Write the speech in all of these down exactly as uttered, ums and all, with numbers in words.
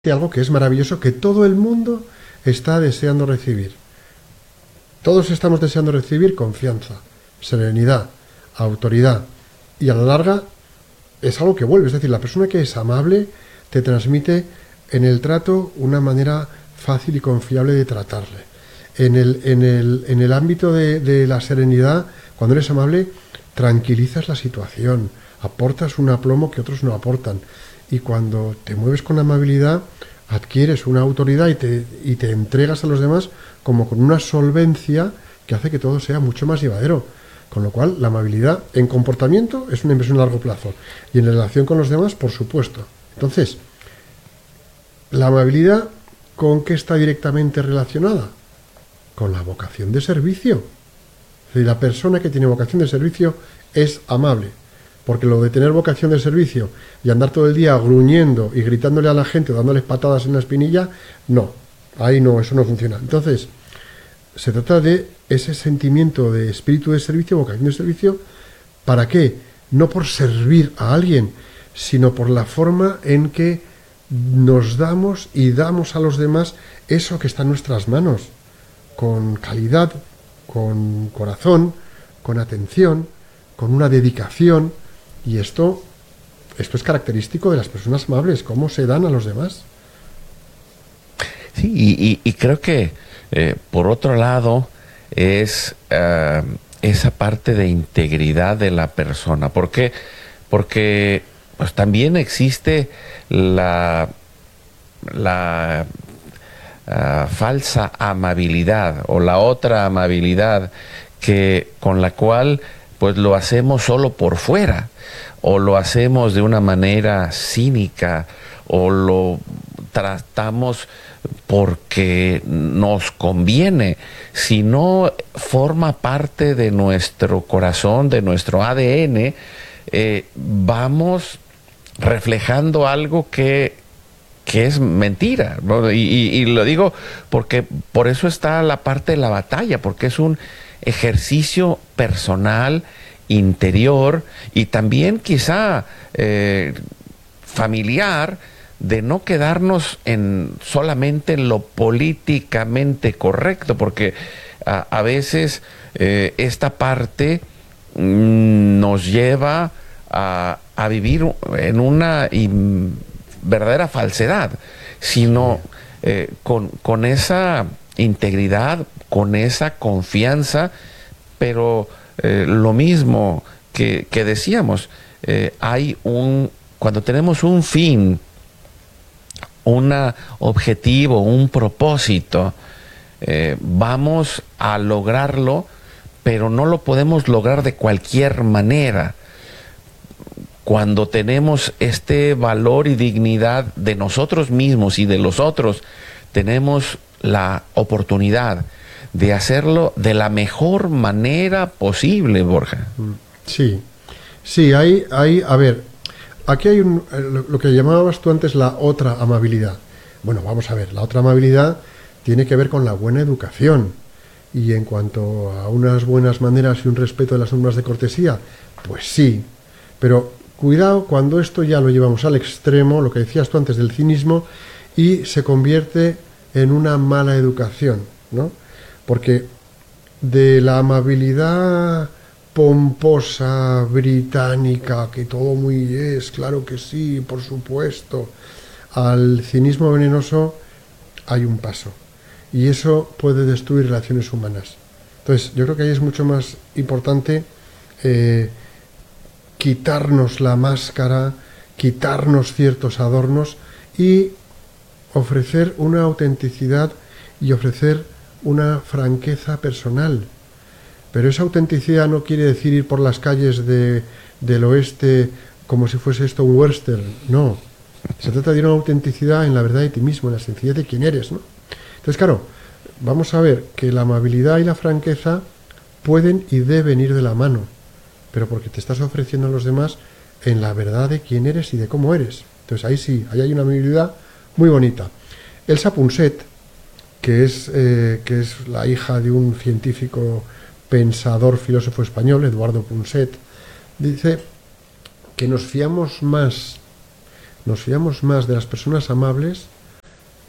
algo que es maravilloso, que todo el mundo está deseando recibir. Todos estamos deseando recibir confianza, serenidad, autoridad. Y a la larga es algo que vuelve. Es decir, la persona que es amable te transmite en el trato una manera fácil y confiable de tratarle. En el, en el, en el ámbito de, de la serenidad, cuando eres amable, tranquilizas la situación, aportas un aplomo que otros no aportan. Y cuando te mueves con amabilidad, adquieres una autoridad y te, y te entregas a los demás como con una solvencia que hace que todo sea mucho más llevadero. Con lo cual, la amabilidad en comportamiento es una inversión a largo plazo. Y en relación con los demás, por supuesto. Entonces, la amabilidad, ¿con qué está directamente relacionada? Con la vocación de servicio. Es decir, la persona que tiene vocación de servicio es amable. Porque lo de tener vocación de servicio y andar todo el día gruñendo y gritándole a la gente o dándoles patadas en la espinilla, no, ahí no, eso no funciona. Entonces, se trata de ese sentimiento de espíritu de servicio, vocación de servicio, ¿para qué? No por servir a alguien, sino por la forma en que nos damos y damos a los demás eso que está en nuestras manos, con calidad, con corazón, con atención, con una dedicación. Y esto, esto es característico de las personas amables, cómo se dan a los demás. Sí, y, y, y creo que, eh, por otro lado, es uh, esa parte de integridad de la persona. ¿Por qué? Porque pues, también existe la, la uh, falsa amabilidad o la otra amabilidad que, con la cual pues lo hacemos solo por fuera, o lo hacemos de una manera cínica, o lo tratamos porque nos conviene. Si no forma parte de nuestro corazón, de nuestro A D N, eh, vamos reflejando algo que, que es mentira, ¿no? Y, y, y lo digo porque por eso está la parte de la batalla, porque es un ejercicio personal, interior y también quizá eh, familiar, de no quedarnos en solamente en lo políticamente correcto, porque a, a veces eh, esta parte mm, nos lleva a, a vivir en una in, verdadera falsedad, sino eh, con, con esa integridad, con esa confianza, pero eh, lo mismo que, que decíamos, eh, hay un, cuando tenemos un fin, un objetivo, un propósito, eh, vamos a lograrlo, pero no lo podemos lograr de cualquier manera. Cuando tenemos este valor y dignidad de nosotros mismos y de los otros, tenemos la oportunidad de hacerlo de la mejor manera posible, Borja. Sí, sí, hay, hay, a ver, aquí hay un, lo que llamabas tú antes la otra amabilidad. Bueno, vamos a ver, la otra amabilidad tiene que ver con la buena educación. Y en cuanto a unas buenas maneras y un respeto de las normas de cortesía, pues sí, pero cuidado cuando esto ya lo llevamos al extremo, lo que decías tú antes del cinismo, y se convierte en una mala educación, ¿no? Porque de la amabilidad pomposa, británica, que todo muy es, claro que sí, por supuesto, al cinismo venenoso hay un paso. Y eso puede destruir relaciones humanas. Entonces, yo creo que ahí es mucho más importante eh, quitarnos la máscara, quitarnos ciertos adornos y ofrecer una autenticidad y ofrecer una franqueza personal. Pero esa autenticidad no quiere decir ir por las calles de, del oeste como si fuese esto un western, no. Se trata de una autenticidad en la verdad de ti mismo, en la sencillez de quién eres, ¿no? Entonces, claro, vamos a ver que la amabilidad y la franqueza pueden y deben ir de la mano, pero porque te estás ofreciendo a los demás en la verdad de quién eres y de cómo eres. Entonces ahí sí, ahí hay una amabilidad muy bonita. Elsa Punset, que es, eh, que es la hija de un científico, pensador, filósofo español, Eduardo Punset, dice que nos fiamos más, nos fiamos más de las personas amables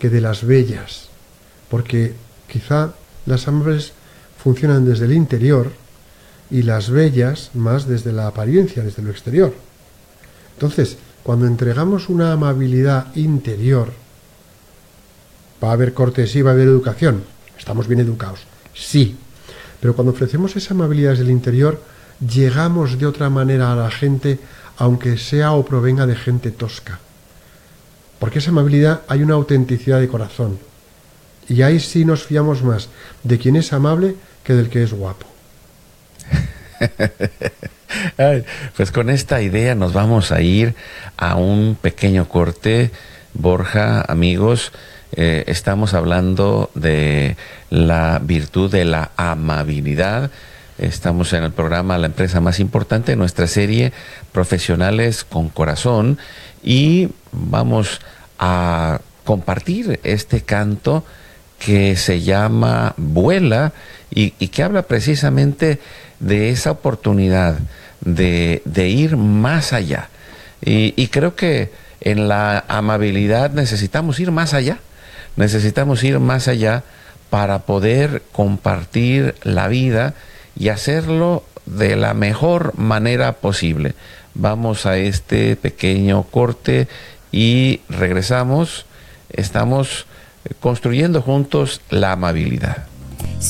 que de las bellas, porque quizá las amables funcionan desde el interior y las bellas más desde la apariencia, desde lo exterior. Entonces, cuando entregamos una amabilidad interior, va a haber cortesía, va a haber educación. Estamos bien educados, sí. Pero cuando ofrecemos esa amabilidad desde el interior, llegamos de otra manera a la gente, aunque sea o provenga de gente tosca. Porque esa amabilidad hay una autenticidad de corazón. Y ahí sí nos fiamos más de quien es amable que del que es guapo. Ay, pues con esta idea nos vamos a ir a un pequeño corte. Borja, amigos, eh, estamos hablando de la virtud de la amabilidad. Estamos en el programa La Empresa Más Importante, nuestra serie Profesionales con Corazón, y vamos a compartir este canto que se llama Vuela y, y que habla precisamente de esa oportunidad de, de ir más allá. Y, y creo que en la amabilidad necesitamos ir más allá, necesitamos ir más allá para poder compartir la vida y hacerlo de la mejor manera posible. Vamos a este pequeño corte y regresamos. Estamos construyendo juntos la amabilidad.